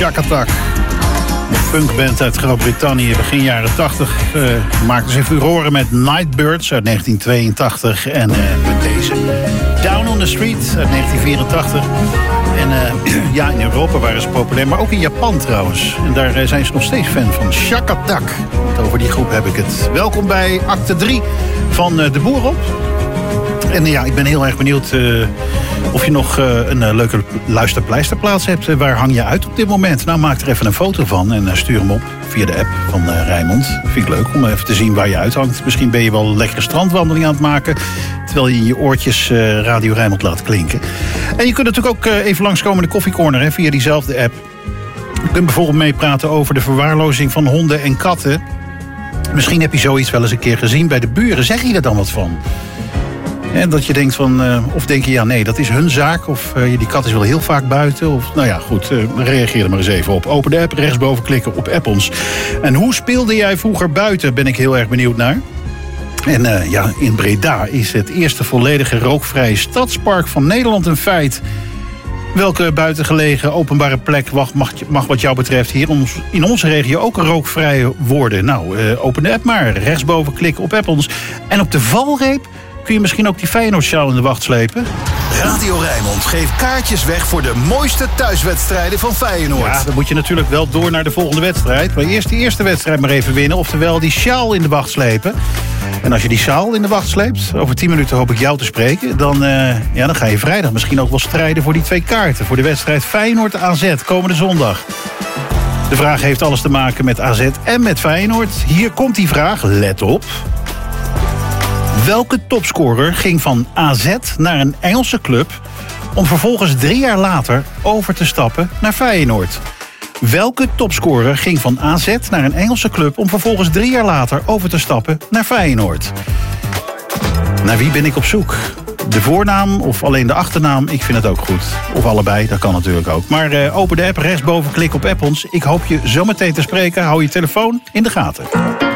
Shack Attack. Een punkband uit Groot-Brittannië, begin jaren 80. Maakten ze furoren met Nightbirds uit 1982. En met deze Down on the Street uit 1984. En ja, in Europa waren ze populair, maar ook in Japan trouwens. En daar zijn ze nog steeds fan van. Shack Attack. Want over die groep heb ik het. Welkom bij acte 3 van De Boer op. En ja, ik ben heel erg benieuwd of je nog een leuke luisterpleisterplaats hebt. Waar hang je uit op dit moment? Nou, maak er even een foto van en stuur hem op via de app van Rijnmond. Vind ik leuk om even te zien waar je uithangt. Misschien ben je wel een lekkere strandwandeling aan het maken, terwijl je in je oortjes Radio Rijnmond laat klinken. En je kunt natuurlijk ook even langskomen in de koffiecorner via diezelfde app. Je kunt bijvoorbeeld meepraten over de verwaarlozing van honden en katten. Misschien heb je zoiets wel eens een keer gezien bij de buren. Zeg je er dan wat van? En dat je denkt van, of denk je, ja nee, dat is hun zaak. Of die kat is wel heel vaak buiten. Of, nou ja, goed, reageer er maar eens even op. Open de app, rechtsboven klikken op app ons. En hoe speelde jij vroeger buiten, ben ik heel erg benieuwd naar. En ja, in Breda is het eerste volledige rookvrije stadspark van Nederland een feit. Welke buitengelegen openbare plek mag wat jou betreft hier in onze regio ook rookvrij worden? Nou, open de app maar, rechtsboven klikken op app ons. En op de valreep kun je misschien ook die Feyenoord-sjaal in de wacht slepen. Radio Rijnmond geeft kaartjes weg voor de mooiste thuiswedstrijden van Feyenoord. Ja, dan moet je natuurlijk wel door naar de volgende wedstrijd. Maar eerst die eerste wedstrijd maar even winnen. Oftewel die sjaal in de wacht slepen. En als je die sjaal in de wacht sleept, over 10 minuten hoop ik jou te spreken. Dan ga je vrijdag misschien ook wel strijden voor die 2 kaarten. Voor de wedstrijd Feyenoord-AZ komende zondag. De vraag heeft alles te maken met AZ en met Feyenoord. Hier komt die vraag, let op. Welke topscorer ging van AZ naar een Engelse club om vervolgens 3 jaar later over te stappen naar Feyenoord? Welke topscorer ging van AZ naar een Engelse club om vervolgens 3 jaar later over te stappen naar Feyenoord? Naar wie ben ik op zoek? De voornaam of alleen de achternaam? Ik vind het ook goed. Of allebei, dat kan natuurlijk ook. Maar open de app, rechtsboven klik op app ons. Ik hoop je zometeen te spreken. Hou je telefoon in de gaten.